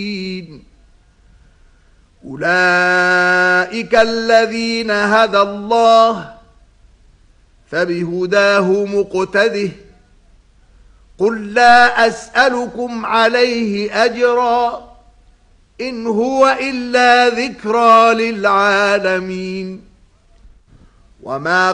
أولئك الذين هدى الله فبهداه مقتده قل لا أسألكم عليه أجرا إن هو إلا ذكرى للعالمين وما